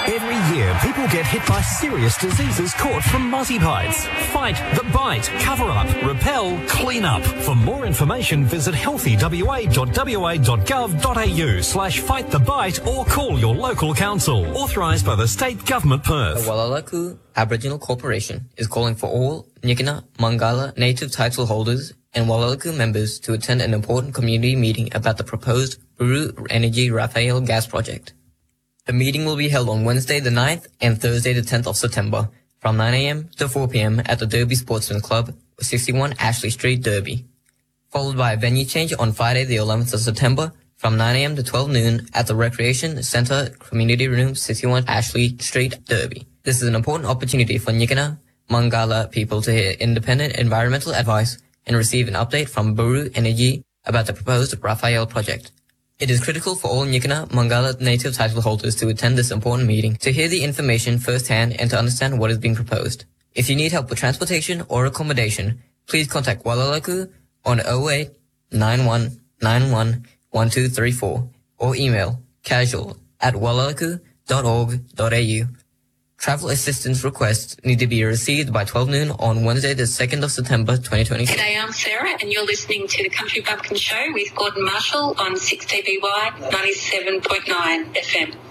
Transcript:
Every year, people get hit by serious diseases caught from mozzie bites. Fight the bite. Cover up. Repel. Clean up. For more information, visit healthywa.wa.gov.au/fight-the-bite or call your local council. Authorised by the State Government Perth. The Walluleku Aboriginal Corporation is calling for all Nyikina Mangala native title holders and Walluleku members to attend an important community meeting about the proposed Buru Energy Raphael gas project. The meeting will be held on Wednesday the 9th and Thursday the 10th of September from 9 a.m. to 4 p.m. at the Derby Sportsman Club, 61 Ashley Street, Derby. Followed by a venue change on Friday the 11th of September from 9 a.m. to 12 noon at the Recreation Centre Community Room, 61 Ashley Street, Derby. This is an important opportunity for Nyikina Mangala people to hear independent environmental advice and receive an update from Buru Energy about the proposed Raphael project. It is critical for all Nyikina Mangala native title holders to attend this important meeting to hear the information firsthand and to understand what is being proposed. If you need help with transportation or accommodation, please contact Walluleku on 08 91 91 1234 or email casual@walluleku.org.au. Travel assistance requests need to be received by 12 noon on Wednesday the 2nd of September 2020. G'day, I'm Sarah and you're listening to the Country Bumpkin Show with Gordon Marshall on 6TBY 97.9 FM.